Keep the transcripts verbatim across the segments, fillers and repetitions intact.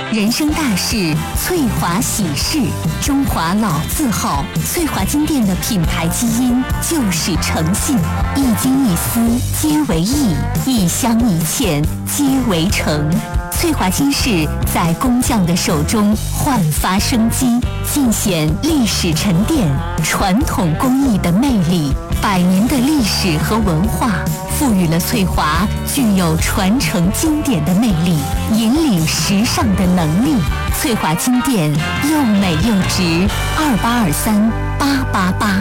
人生大事，翠华喜事，中华老字号，翠华金店的品牌基因就是诚信，一金一丝皆为义，一香一茜皆为诚。翠华金饰在工匠的手中焕发生机，尽显历史沉淀、传统工艺的魅力。百年的历史和文化赋予了翠华具有传承经典的魅力，引领时尚的能力。翠华金店又美又值，二八二三八八八。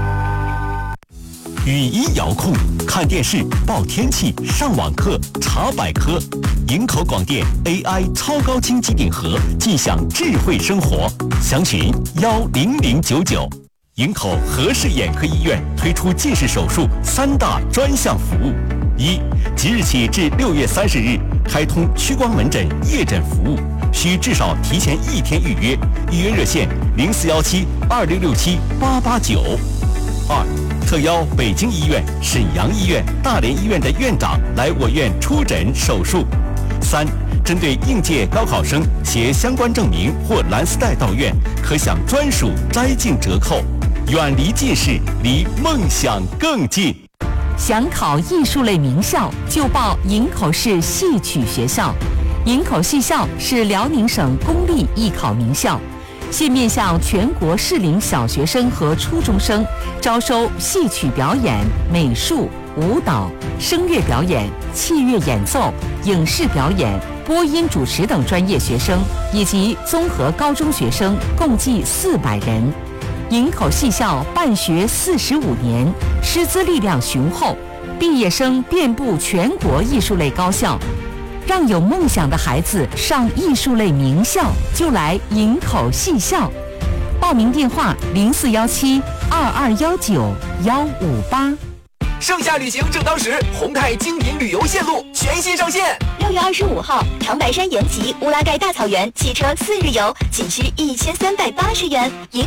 语音遥控，看电视、报天气、上网课、查百科。营口广电 A I 超高清机顶盒，尽享智慧生活。详询幺零零九九。营口和氏眼科医院推出近视手术三大专项服务：一，即日起至六月三十日开通屈光门诊夜诊服务，需至少提前一天预约，预约热线零四幺七二六六七八八九。二，特邀北京医院、沈阳医院、大连医院的院长来我院出诊手术。三，针对应届高考生携相关证明或蓝丝带到院，可享专属摘镜折扣。远离近视，离梦想更近。 想考艺术类名校，就报营口市戏曲学校。营口戏校是辽宁省公立艺考名校，现面向全国适龄小学生和初中生，招收戏曲表演、美术、舞蹈、声乐表演、器乐演奏、影视表演、播音主持等专业学生，以及综合高中学生，共计四百人。营口戏校办学四十五年，师资力量雄厚，毕业生遍布全国艺术类高校。让有梦想的孩子上艺术类名校，就来营口戏校。报名电话零四幺七二二幺九幺五八。 盛夏旅行正当时，宏泰精品旅游线路全新上线。 六月二十五号，长白山延吉乌拉盖大草原汽车四日游，仅需一千三百八十元。